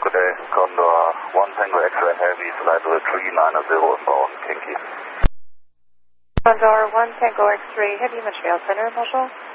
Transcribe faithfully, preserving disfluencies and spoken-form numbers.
Good day. Condor one Tango X-ray Heavy, flight level three nine zero inbound, Kinky. Condor one Tango X-ray Heavy, Montreal Center, Marshall.